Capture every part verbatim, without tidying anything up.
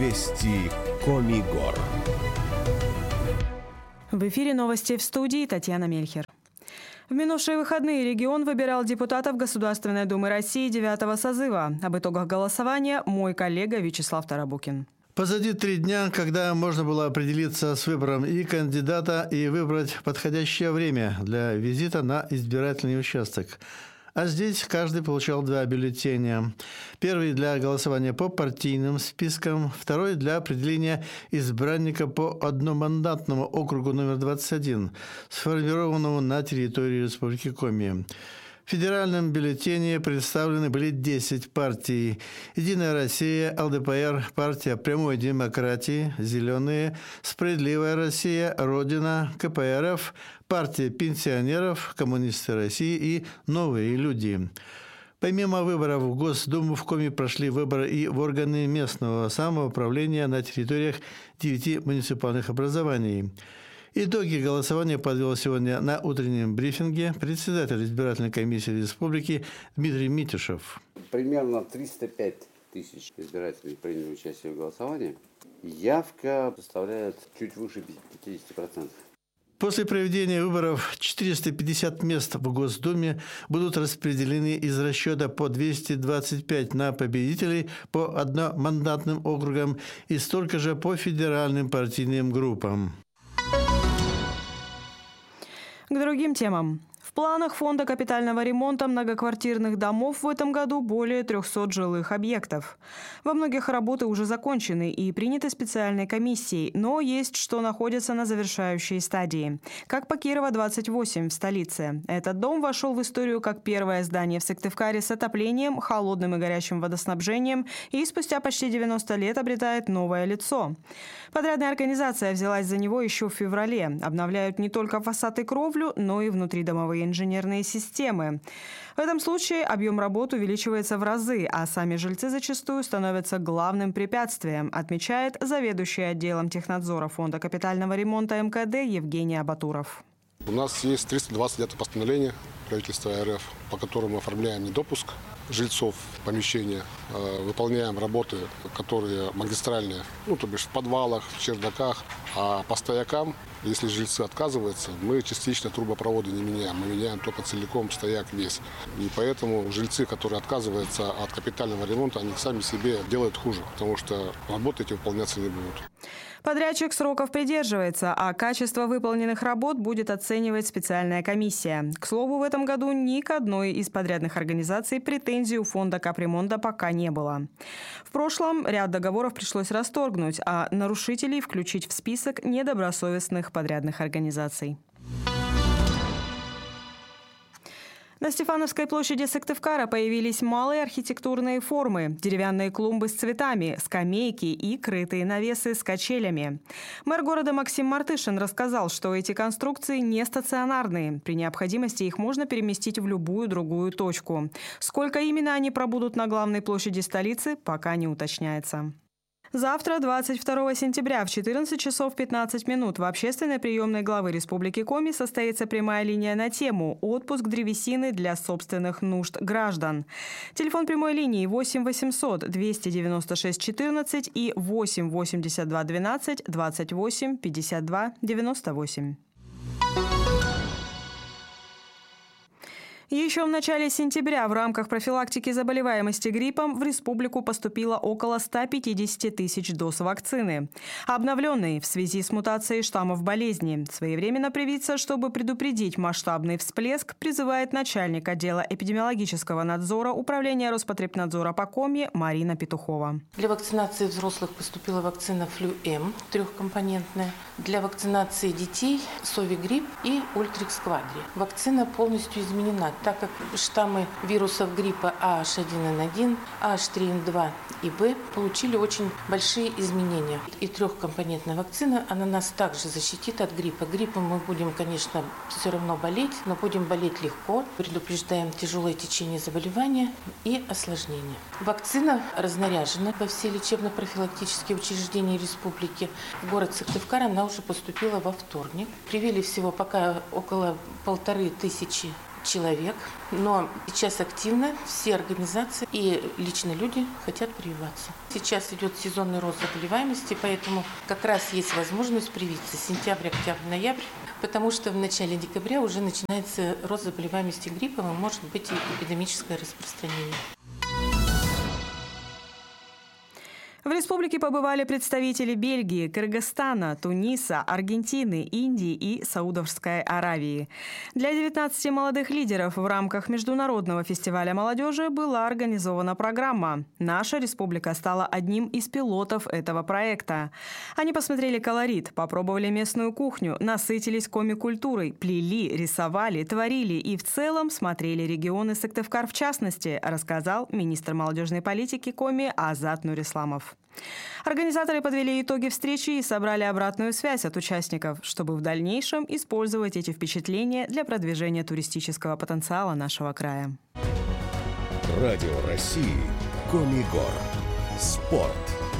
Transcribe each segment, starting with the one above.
Вести Коми-Гор. В эфире новости, в студии Татьяна Мельхер. В минувшие выходные регион выбирал депутатов Государственной Думы России девятого созыва. Об итогах голосования мой коллега Вячеслав Тарабукин. Позади три дня, когда можно было определиться с выбором и кандидата, и выбрать подходящее время для визита на избирательный участок. А здесь каждый получал два бюллетеня. Первый для голосования по партийным спискам, второй для определения избранника по одномандатному округу номер двадцать один, сформированному на территории Республики Коми. В федеральном бюллетене представлены были десять партий. «Единая Россия», эл дэ пэ эр, партия прямой демократии, «Зеленые», «Справедливая Россия», «Родина», ка пэ эр эф, партия пенсионеров, «Коммунисты России» и «Новые люди». Помимо выборов в Госдуму, в Коми прошли выборы и в органы местного самоуправления на территориях девяти муниципальных образований. Итоги голосования подвел сегодня на утреннем брифинге председатель избирательной комиссии республики Дмитрий Митишев. Примерно триста пять тысяч избирателей приняли участие в голосовании. Явка составляет чуть выше пятьдесят процентов. После проведения выборов четыреста пятьдесят мест в Госдуме будут распределены из расчета по двести двадцать пять на победителей по одномандатным округам и столько же по федеральным партийным группам. К другим темам. В планах Фонда капитального ремонта многоквартирных домов в этом году более трехсот жилых объектов. Во многих работы уже закончены и приняты специальной комиссией, но есть что находится на завершающей стадии. Как по Кирова двадцать восемь в столице. Этот дом вошел в историю как первое здание в Сыктывкаре с отоплением, холодным и горячим водоснабжением и спустя почти девяносто лет обретает новое лицо. Подрядная организация взялась за него еще в феврале. Обновляют не только фасад и кровлю, но и внутридомовые инженерные системы. В этом случае объем работ увеличивается в разы, а сами жильцы зачастую становятся главным препятствием, отмечает заведующий отделом технадзора Фонда капитального ремонта эм ка дэ Евгений Абатуров. У нас есть триста двадцать девятое постановление правительства эр эф, по которому мы оформляем недопуск жильцов помещения, выполняем работы, которые магистральные, ну, то бишь в подвалах, в чердаках, а по стоякам, если жильцы отказываются, мы частично трубопроводы не меняем, мы меняем только целиком стояк весь. И поэтому жильцы, которые отказываются от капитального ремонта, они сами себе делают хуже, потому что работы эти выполняться не будут. Подрядчик сроков придерживается, а качество выполненных работ будет оценивать специальная комиссия. К слову, в этом году ни к одной из подрядных организаций претензий у фонда капремонта пока не было. В прошлом ряд договоров пришлось расторгнуть, а нарушителей включить в список недобросовестных подрядных организаций. На Стефановской площади Сыктывкара появились малые архитектурные формы, деревянные клумбы с цветами, скамейки и крытые навесы с качелями. Мэр города Максим Мартышин рассказал, что эти конструкции не стационарные. При необходимости их можно переместить в любую другую точку. Сколько именно они пробудут на главной площади столицы, пока не уточняется. Завтра, двадцать второго сентября, в четырнадцать часов пятнадцать минут в общественной приемной главы Республики Коми состоится прямая линия на тему «Отпуск древесины для собственных нужд граждан». Телефон прямой линии восемь восемьсот двести девяносто шесть четырнадцать и восемь восемьдесят два двенадцать двадцать восемь пятьдесят два девяносто восемь. Еще в начале сентября в рамках профилактики заболеваемости гриппом в республику поступило около ста пятидесяти тысяч доз вакцины. Обновленные в связи с мутацией штаммов болезни. Своевременно привиться, чтобы предупредить масштабный всплеск, призывает начальник отдела эпидемиологического надзора Управления Роспотребнадзора по Коми Марина Петухова. Для вакцинации взрослых поступила вакцина Флю-М трехкомпонентная. Для вакцинации детей Совигрипп и Ультрикс Квадри. Вакцина полностью изменена, так как штаммы вирусов гриппа а аш один эн один, а аш три эн два и Б получили очень большие изменения. И трехкомпонентная вакцина, она нас также защитит от гриппа. Гриппом мы будем, конечно, все равно болеть, но будем болеть легко. Предупреждаем тяжелое течение заболевания и осложнения. Вакцина разнаряжена во все лечебно-профилактические учреждения республики. В город Сыктывкар она уже поступила во вторник. Привили всего пока около полторы тысячи человек, но сейчас активно все организации и лично люди хотят прививаться. Сейчас идет сезонный рост заболеваемости, поэтому как раз есть возможность привиться сентябрь, октябрь, ноябрь, потому что в начале декабря уже начинается рост заболеваемости гриппом и может быть и эпидемическое распространение. В республике побывали представители Бельгии, Кыргызстана, Туниса, Аргентины, Индии и Саудовской Аравии. Для девятнадцати молодых лидеров в рамках Международного фестиваля молодежи была организована программа. Наша республика стала одним из пилотов этого проекта. Они посмотрели колорит, попробовали местную кухню, насытились коми-культурой, плели, рисовали, творили и в целом смотрели регионы Сыктывкар в частности, рассказал министр молодежной политики Коми Азат Нурисламов. Организаторы подвели итоги встречи и собрали обратную связь от участников, чтобы в дальнейшем использовать эти впечатления для продвижения туристического потенциала нашего края. Радио России. Коми-гор. Спорт.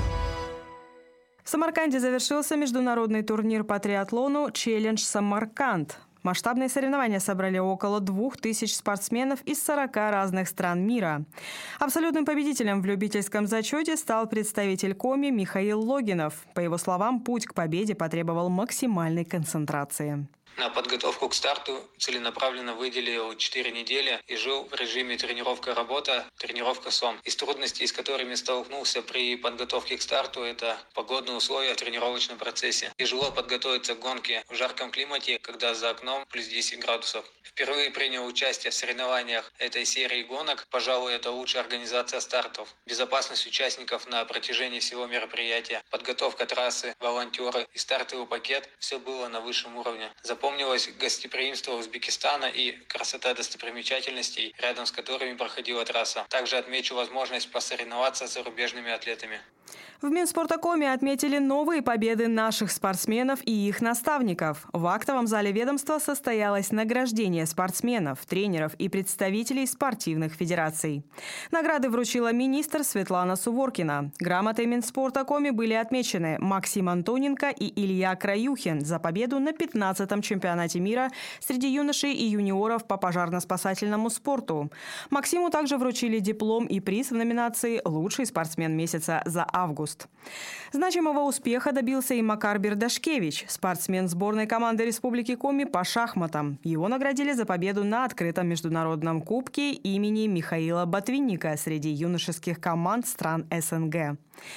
В Самарканде завершился международный турнир по триатлону «Челлендж Самарканд». Масштабные соревнования собрали около двух тысяч спортсменов из сорока разных стран мира. Абсолютным победителем в любительском зачете стал представитель Коми Михаил Логинов. По его словам, путь к победе потребовал максимальной концентрации. На подготовку к старту целенаправленно выделил четыре недели и жил в режиме тренировка-работа, тренировка-сон. Из трудностей, с которыми столкнулся при подготовке к старту, это погодные условия в тренировочном процессе. Тяжело подготовиться к гонке в жарком климате, когда за окном плюс десять градусов. Впервые принял участие в соревнованиях этой серии гонок. Пожалуй, это лучшая организация стартов. Безопасность участников на протяжении всего мероприятия, подготовка трассы, волонтеры и стартовый пакет – все было на высшем уровне. Запомнилось гостеприимство Узбекистана и красота достопримечательностей, рядом с которыми проходила трасса. Также отмечу возможность посоревноваться с зарубежными атлетами. В Минспорта Коми отметили новые победы наших спортсменов и их наставников. В актовом зале ведомства состоялось награждение спортсменов, тренеров и представителей спортивных федераций. Награды вручила министр Светлана Суворкина. Грамотой Минспорта Коми были отмечены Максим Антоненко и Илья Краюхин за победу на пятнадцатом чемпионате мира среди юношей и юниоров по пожарно-спасательному спорту. Максиму также вручили диплом и приз в номинации «Лучший спортсмен месяца за август». Значимого успеха добился и Макар Бердашкевич, спортсмен сборной команды Республики Коми по шахматам. Его наградили за победу на открытом международном кубке имени Михаила Ботвинника среди юношеских команд стран СНГ.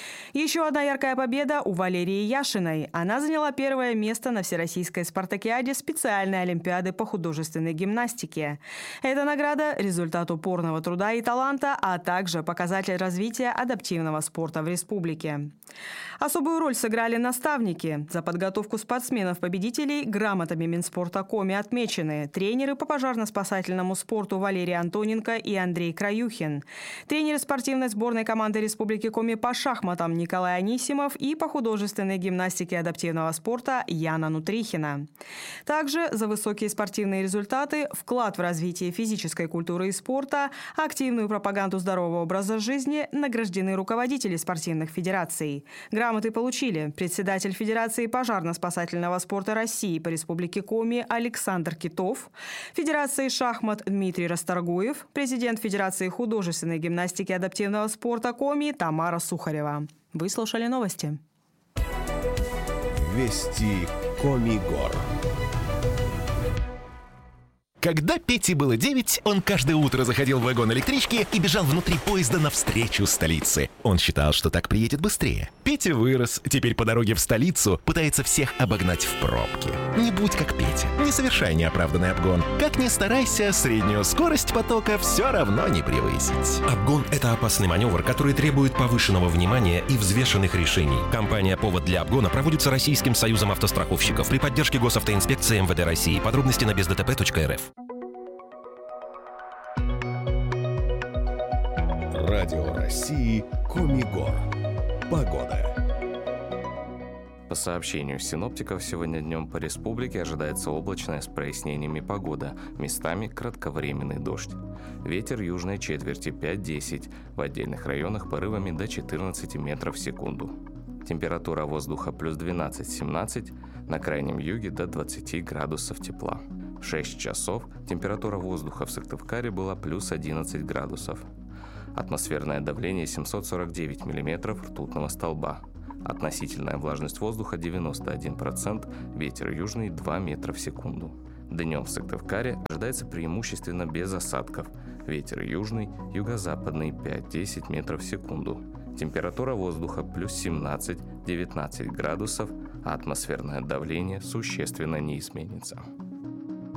Еще одна яркая победа у Валерии Яшиной. Она заняла первое место на Всероссийской спартакиаде специальной олимпиады по художественной гимнастике. Эта награда – результат упорного труда и таланта, а также показатель развития адаптивного спорта в республике. Особую роль сыграли наставники. За подготовку спортсменов-победителей грамотами Минспорта Коми отмечены тренеры по пожарно-спасательному спорту Валерий Антоненко и Андрей Краюхин, тренеры спортивной сборной команды Республики Коми по шахматам Николай Анисимов и по художественной гимнастике адаптивного спорта Яна Нутрихина. Также за высокие спортивные результаты, вклад в развитие физической культуры и спорта, активную пропаганду здорового образа жизни награждены руководители спортивных федераций. Грамоты получили председатель Федерации пожарно-спасательного спорта России по Республике Коми Александр Китов, Федерации шахмат Дмитрий Расторгуев, президент Федерации художественной гимнастики адаптивного спорта Коми Тамара Сухарева. Вы слушали новости. Вести Коми-гор. Когда Пете было девять, он каждое утро заходил в вагон электрички и бежал внутри поезда навстречу столице. Он считал, что так приедет быстрее. Петя вырос, теперь по дороге в столицу пытается всех обогнать в пробке. Не будь как Петя, не совершай неоправданный обгон. Как ни старайся, среднюю скорость потока все равно не превысить. Обгон – это опасный маневр, который требует повышенного внимания и взвешенных решений. Компания «Повод для обгона» проводится Российским союзом автостраховщиков при поддержке госавтоинспекции эм вэ дэ России. Подробности на без дэ тэ пэ точка эр эф. Радио России. Коми-гор. Погода. По сообщению синоптиков, сегодня днем по республике ожидается облачная с прояснениями погода, местами кратковременный дождь. Ветер южной четверти пять-десять, в отдельных районах порывами до четырнадцати метров в секунду. Температура воздуха плюс двенадцать-семнадцать, на крайнем юге до двадцати градусов тепла. В В шесть часов температура воздуха в Сыктывкаре была плюс одиннадцать градусов. Атмосферное давление семьсот сорок девять миллиметров ртутного столба. Относительная влажность воздуха девяносто один процент, ветер южный два метра в секунду. Днем в Сыктывкаре ожидается преимущественно без осадков. Ветер южный, юго-западный пять-десять метров в секунду. Температура воздуха плюс семнадцать-девятнадцать градусов, а атмосферное давление существенно не изменится.